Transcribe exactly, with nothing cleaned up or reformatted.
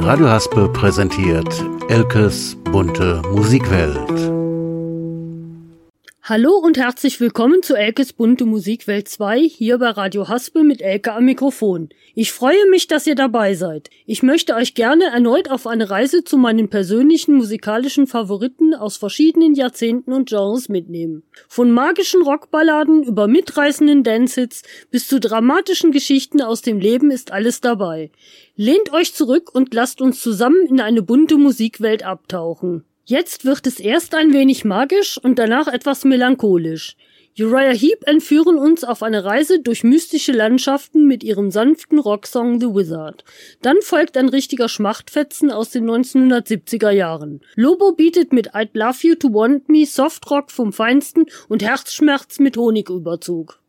Radio Haspe präsentiert Elkes bunte Musikwelt. Hallo und herzlich willkommen zu Elkes bunte Musikwelt zwei, hier bei Radio Haspe mit Elke am Mikrofon. Ich freue mich, dass ihr dabei seid. Ich möchte euch gerne erneut auf eine Reise zu meinen persönlichen musikalischen Favoriten aus verschiedenen Jahrzehnten und Genres mitnehmen. Von magischen Rockballaden über mitreißenden Dancehits bis zu dramatischen Geschichten aus dem Leben ist alles dabei. Lehnt euch zurück und lasst uns zusammen in eine bunte Musikwelt abtauchen. Jetzt wird es erst ein wenig magisch und danach etwas melancholisch. Uriah Heep entführen uns auf eine Reise durch mystische Landschaften mit ihrem sanften Rocksong The Wizard. Dann folgt ein richtiger Schmachtfetzen aus den neunzehnhundertsiebziger Jahren. Lobo bietet mit I'd Love You to Want Me Softrock vom Feinsten und Herzschmerz mit Honigüberzug.